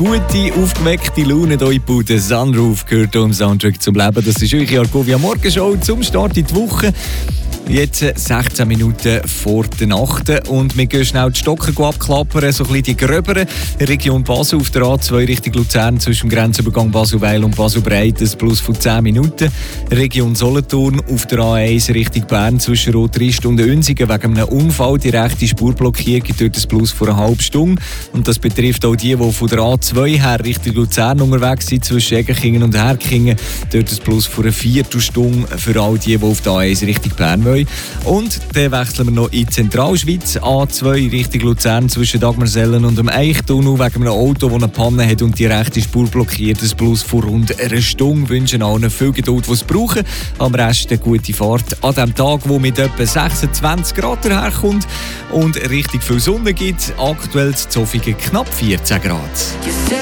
gute, aufgeweckte Laune hier in die Bude. Sunroof gehört am Soundtrack zum Leben. Das ist eure Argovia Morgenshow zum Start in die Woche. Jetzt 16 Minuten vor der Nacht und wir gehen schnell die Stocken abklappern, so ein bisschen die gröberen. Region Basel auf der A2 Richtung Luzern zwischen dem Grenzübergang Basel-Weil und Basel-Breit, ein Plus von 10 Minuten. Region Solothurn auf der A1 Richtung Bern zwischen Rot-Rist und Unsingen wegen einem Unfall. Die rechte Spurblockierung dort ein Plus von einer halben Stunde. Und das betrifft auch die von der A2 her Richtung Luzern unterwegs sind, zwischen Egerkingen und Herkingen. Dort ein Plus von einer Viertelstunde für all die auf der A1 Richtung Bern wollen. Und dann wechseln wir noch in die Zentralschweiz. A2 Richtung Luzern zwischen Dagmarsellen und dem Eichtunnel wegen einem Auto, das eine Panne hat und die rechte Spur blockiert. Das Plus von rund einer Stunde. Wünschen allen viel Geduld, die es brauchen. Am Rest eine gute Fahrt an diesem Tag, wo mit etwa 26 Grad daherkommt und richtig viel Sonne gibt. Aktuell in Zofingen knapp 14 Grad.